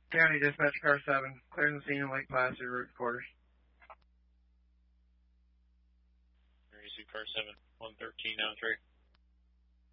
County Dispatch Car 7, clearing the scene in Lake Placid, route quarters. Emergency Car 7, 113 now 3.